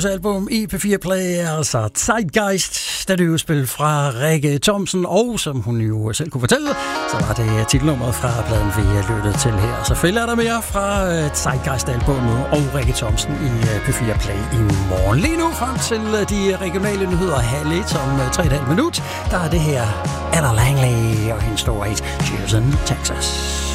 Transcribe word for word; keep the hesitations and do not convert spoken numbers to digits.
album i P fire Play, altså Zeitgeist, da det jo spil fra Rikke Thomsen, og som hun jo selv kunne fortælle, så var det titelnummeret fra pladen, vi lyttede til her. Så følger der mere fra Zeitgeist-albummet og Rikke Thomsen i P fire Play i morgen. Lige nu frem til de regionale nyheder halv et om tre komma fem minut, der er det her Ella Langley og hendes store hit Cheers in Texas.